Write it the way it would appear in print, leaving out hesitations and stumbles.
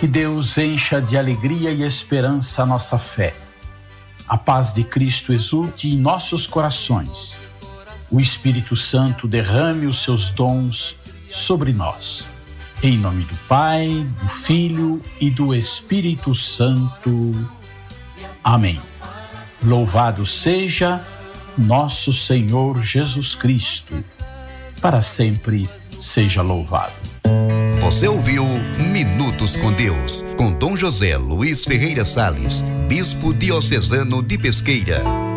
Que Deus encha de alegria e esperança a nossa fé. A paz de Cristo exulte em nossos corações. O Espírito Santo derrame os seus dons sobre nós. Em nome do Pai, do Filho e do Espírito Santo. Amém. Louvado seja nosso Senhor Jesus Cristo. Para sempre seja louvado. Você ouviu Minutos com Deus, com Dom José Luiz Ferreira Salles, Bispo Diocesano de Pesqueira.